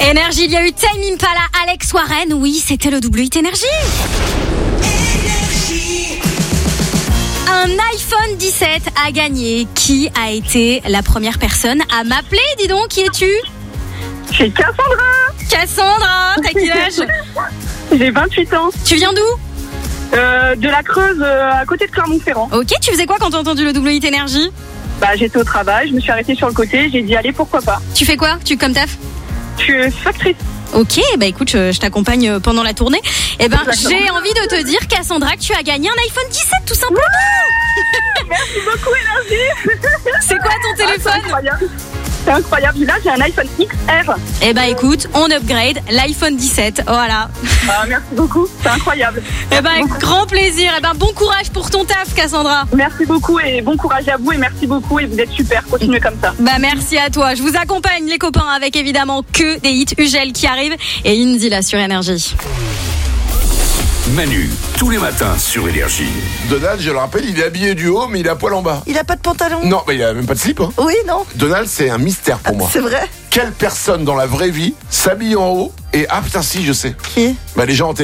Énergie, il y a eu Tame Impala, Alex Warren. Oui, c'était le double hit Énergie. Un iPhone 17 a gagné. Qui a été la première personne à m'appeler? Dis donc, qui es-tu? C'est Cassandra. Cassandra, t'as quel âge? J'ai 28 ans. Tu viens d'où? De la Creuse, à côté de Clermont-Ferrand. Ok, tu faisais quoi quand t'as entendu le double hit Énergie? J'étais au travail, je me suis arrêtée sur le côté, j'ai dit allez, pourquoi pas. Tu fais quoi? Tu comme taf? Je suis factrice. Ok, écoute, je t'accompagne pendant la tournée. Exactement. J'ai envie de te dire, Cassandra, que tu as gagné un iPhone 17, tout simplement. Merci beaucoup, Énergie. C'est quoi ton téléphone? C'est incroyable. Là, j'ai un iPhone XR. Écoute, on upgrade l'iPhone 17. Voilà. Merci beaucoup. C'est incroyable. Avec grand plaisir. Bon courage pour ton taf, Cassandra. Merci beaucoup et bon courage à vous et merci beaucoup et vous êtes super. Continuez comme ça. Merci à toi. Je vous accompagne, les copains, avec évidemment que des hits Ugel qui arrivent et Indy là sur Énergie. Manu, tous les matins sur Énergie. Donald, je le rappelle, il est habillé du haut, mais il a poil en bas. Il a pas de pantalon? Non, il a même pas de slip. Hein. Oui, non. Donald, c'est un mystère pour moi. C'est vrai? Quelle personne dans la vraie vie s'habille en haut et... Ah putain, si, je sais. Qui? Les gens en télé.